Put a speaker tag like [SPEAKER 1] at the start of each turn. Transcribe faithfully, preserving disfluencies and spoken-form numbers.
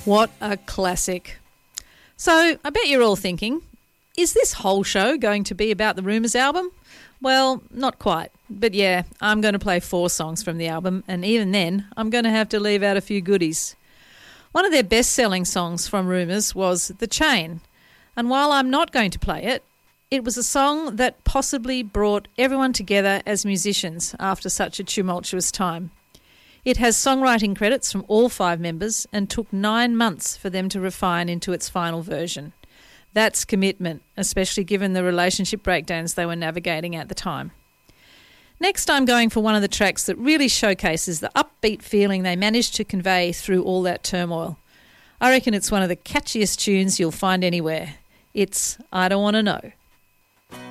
[SPEAKER 1] What a classic. So, I bet you're all thinking, is this whole show going to be about the Rumours album? Well, not quite. But yeah, I'm going to play four songs from the album, and even then, I'm going to have to leave out a few goodies. One of their best-selling songs from Rumours was The Chain, and while I'm not going to play it, it was a song that possibly brought everyone together as musicians after such a tumultuous time. It has songwriting credits from all five members and took nine months for them to refine into its final version. That's commitment, especially given the relationship breakdowns they were navigating at the time. Next, I'm going for one of the tracks that really showcases the upbeat feeling they managed to convey through all that turmoil. I reckon it's one of the catchiest tunes you'll find anywhere. It's I Don't Want to Know.